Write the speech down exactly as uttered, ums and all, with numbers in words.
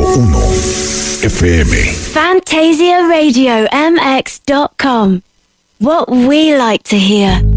uno F M. Fantasia Radio M X dot com. What we like to hear.